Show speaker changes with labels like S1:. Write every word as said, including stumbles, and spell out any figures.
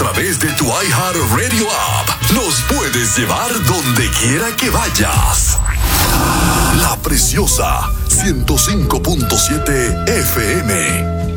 S1: través de tu iHeartRadio app. Nos puedes llevar donde quiera que vayas. La Preciosa ciento cinco punto siete F M.